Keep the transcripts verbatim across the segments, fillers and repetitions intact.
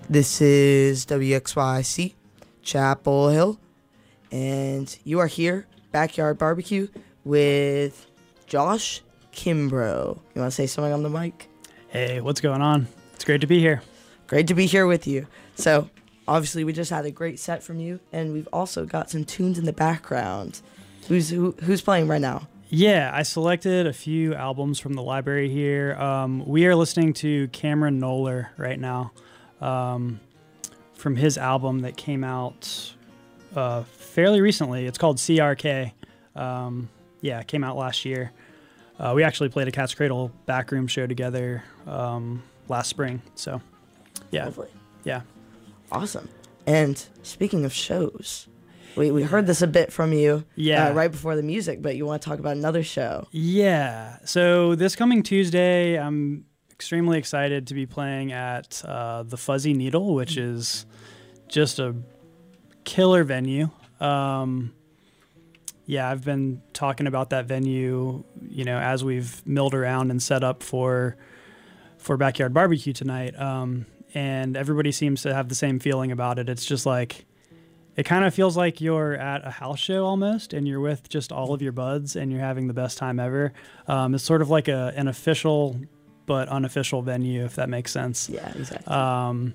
This is W X Y C, Chapel Hill, and you are here, Backyard Barbecue, with Josh Kimbrough. You want to say something on the mic? Hey, what's going on? It's great to be here. Great to be here with you. So, obviously, we just had a great set from you, and we've also got some tunes in the background. Who's who, who's playing right now? Yeah, I selected a few albums from the library here. Um, we are listening to Cameron Noller right now, um, from his album that came out uh, fairly recently. It's called C R K. Um, yeah, it came out last year. Uh, we actually played a Cat's Cradle backroom show together um, last spring. So, yeah. Lovely. Yeah. Awesome. And speaking of shows, we, we heard this a bit from you yeah. uh, right before the music, but you want to talk about another show. Yeah. So this coming Tuesday, I'm extremely excited to be playing at uh, the Fuzzy Needle, which is just a killer venue. Um, yeah, I've been talking about that venue, you know, as we've milled around and set up for for Backyard Barbecue tonight. Um, and everybody seems to have the same feeling about it. It's just like, it kind of feels like you're at a house show almost, and you're with just all of your buds, and you're having the best time ever. Um, it's sort of like a an official but unofficial venue, if that makes sense. Yeah, exactly. Um,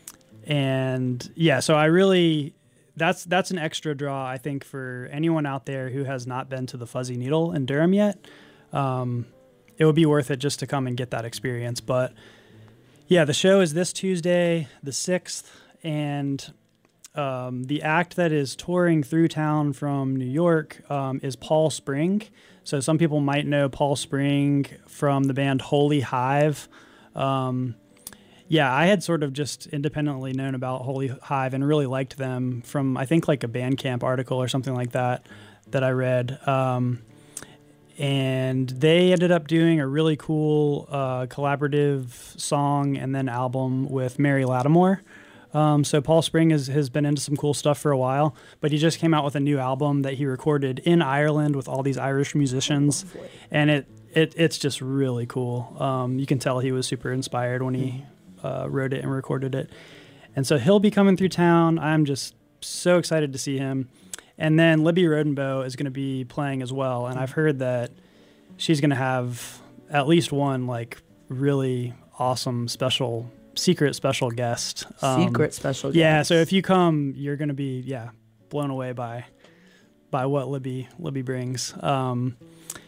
and yeah, so I really, that's that's an extra draw, I think, for anyone out there who has not been to the Fuzzy Needle in Durham yet. Um, it would be worth it just to come and get that experience. But yeah, the show is this Tuesday, the sixth, and Um, the act that is touring through town from New York um, is Paul Spring. So some people might know Paul Spring from the band Holy Hive. Um, yeah, I had sort of just independently known about Holy Hive and really liked them from, I think, like a Bandcamp article or something like that that I read. Um, and they ended up doing a really cool uh, collaborative song and then album with Mary Lattimore. Um, so Paul Spring has, has been into some cool stuff for a while, but he just came out with a new album that he recorded in Ireland with all these Irish musicians, and it, it it's just really cool. Um, you can tell he was super inspired when he uh, wrote it and recorded it. And so he'll be coming through town. I'm just so excited to see him. And then Libby Rodenbow is going to be playing as well, and I've heard that she's going to have at least one like really awesome special secret special guest. Um, Secret special guest. Yeah, so if you come, you're going to be, yeah, blown away by by what Libby Libby brings. Um,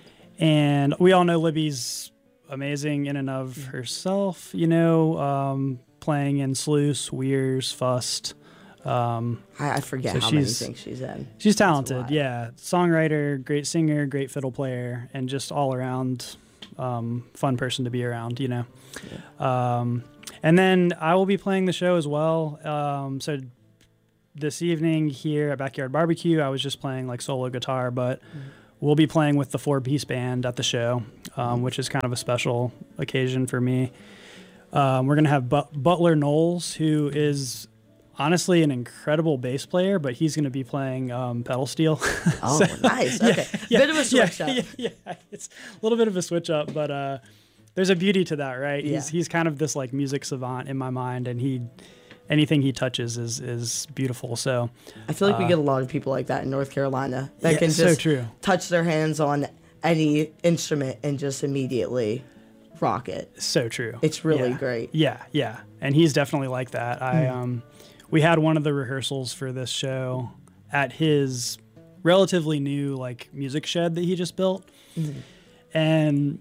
and we all know Libby's amazing in and of herself, you know, um, playing in Sluice, Weirs, Fust. Um, I, I forget so how many she's- things she's in. she's talented, yeah. Songwriter, great singer, great fiddle player, and just all around um, fun person to be around, you know. Yeah. Um, And then I will be playing the show as well. Um, so this evening here at Backyard Barbecue, I was just playing like solo guitar, but mm-hmm. we'll be playing with the four-piece band at the show, um, mm-hmm. which is kind of a special occasion for me. Um, we're going to have but- Butler Knowles, who is honestly an incredible bass player, but he's going to be playing um, pedal steel. Oh, so, nice. Okay. Yeah, yeah, bit of a switch yeah, up. Yeah, yeah, it's a little bit of a switch up, but... Uh, There's a beauty to that, right? Yeah. He's he's kind of this like music savant in my mind, and he anything he touches is is beautiful. So I feel like uh, we get a lot of people like that in North Carolina that yeah, can so just true. touch their hands on any instrument and just immediately rock it. So true. It's really yeah. great. Yeah, yeah, and he's definitely like that. I Mm. um, we had one of the rehearsals for this show at his relatively new like music shed that he just built, Mm. and.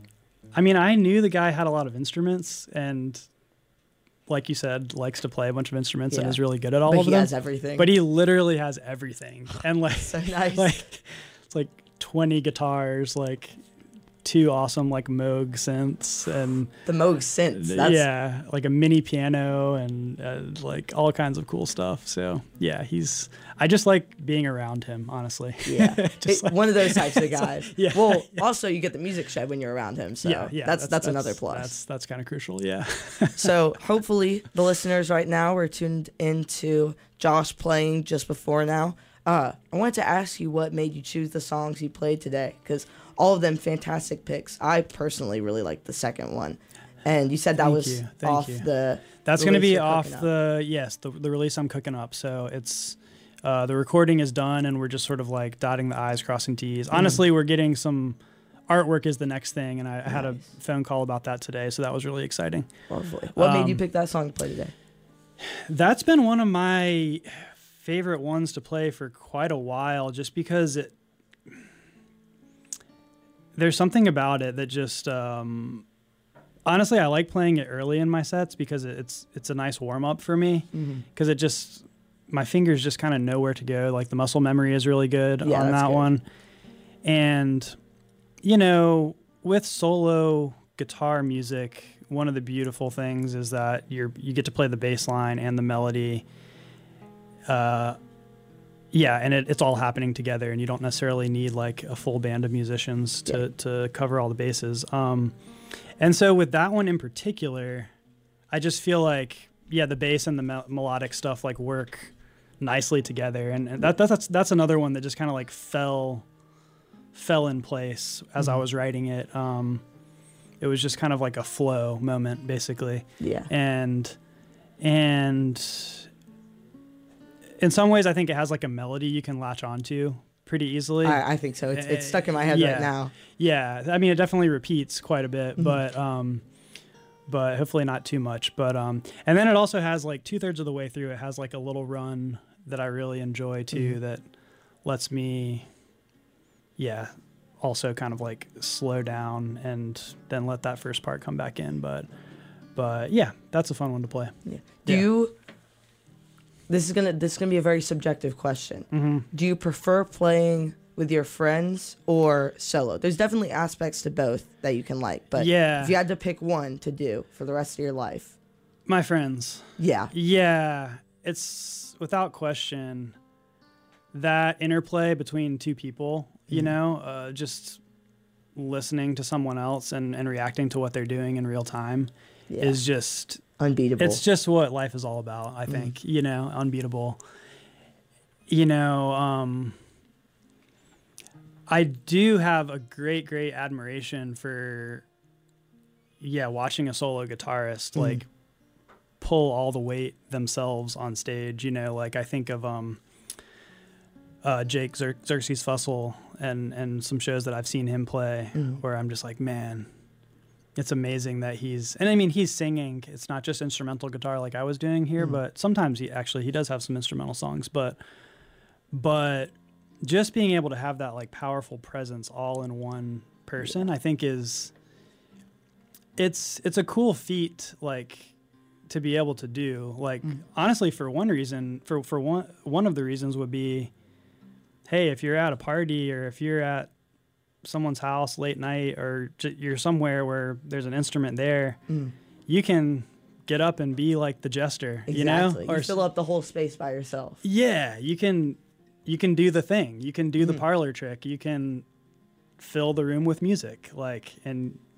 I mean, I knew the guy had a lot of instruments and, like you said, likes to play a bunch of instruments Yeah. and is really good at all But of he them. has everything. But he literally has everything. And like, So nice. like it's like twenty guitars, like two awesome like Moog synths and the Moog synths. That's, yeah, like a mini piano and uh, like all kinds of cool stuff. So yeah, he's. I just like being around him, honestly. Yeah, Just It- like- one of those types of guys. Yeah, Well, yeah. also you get the music shed when you're around him, so yeah, yeah, that's, that's another plus. That's that's kind of crucial. Yeah. So hopefully the listeners right now are tuned into Josh playing just before now. Uh, I wanted to ask you what made you choose the songs you played today, because all of them fantastic picks. I personally really like the second one, And you said that Thank was you. Thank off you. the. That's going to release be you're off cooking up. the yes the the release I'm cooking up. So it's uh, the recording is done, and we're just sort of like dotting the I's, crossing T's. Mm. Honestly, we're getting some artwork is the next thing, and I, I had a Nice. phone call about that today, so that was really exciting. Lovely. What made you Um, pick that song to play today? That's been one of my favorite ones to play for quite a while, just because it there's something about it that just um, honestly I like playing it early in my sets because it's it's a nice warm up for me Mm-hmm. because it just my fingers just kind of know where to go. Like the muscle memory is really good Yeah, on that's that good. one, and you know with solo guitar music, one of the beautiful things is that you're you get to play the bass line and the melody. Uh, yeah, and it, it's all happening together, and you don't necessarily need like a full band of musicians to, Yeah. to cover all the bases. Um, and so with that one in particular, I just feel like yeah, the bass and the mel- melodic stuff like work nicely together, and, and that that's that's another one that just kind of like fell fell in place as I Mhm. was writing it. Um, it was just kind of like a flow moment, basically. Yeah. and and in some ways I think it has like a melody you can latch onto pretty easily. I, I think so. It's, it's stuck in my head Yeah. right now. Yeah, I mean it definitely repeats quite a bit, Mhm. but um but hopefully not too much. But um and then it also has like two thirds of the way through it has like a little run that I really enjoy too, Mhm. that lets me yeah also kind of like slow down and then let that first part come back in. But but yeah, that's a fun one to play. Yeah. Do Yeah. you? This is gonna this is gonna be a very subjective question. Mm-hmm. Do you prefer playing with your friends or solo? There's definitely aspects to both that you can like, but Yeah. if you had to pick one to do for the rest of your life, My friends. yeah, Yeah, it's without question that interplay between two people, you Mhm. know, uh, just listening to someone else and, and reacting to what they're doing in real time yeah, is just, unbeatable. it's just what life is all about, I think, you know, unbeatable. You know, um, I do have a great, great admiration for, yeah, watching a solo guitarist, Mhm. like, pull all the weight themselves on stage. You know, like I think of um, uh, Jake Xer- Xerxes Fussell and and some shows that I've seen him play, Mhm. where I'm just like, man, it's amazing that he's. And I mean, he's singing. It's not just instrumental guitar like I was doing here, Mhm. but sometimes he actually he does have some instrumental songs. But but just being able to have that like powerful presence all in one person, I think is. It's it's a cool feat, like, to be able to do. Like, Mm. honestly, for one reason, for for one one of the reasons would be, hey, if you're at a party or if you're at someone's house late night or j- you're somewhere where there's an instrument there, Mhm. you can get up and be like the jester, Exactly. you know? You Or fill up the whole space by yourself. yeah, you can you can do the thing. You can do the Mhm. parlor trick. You can fill the room with music, like, and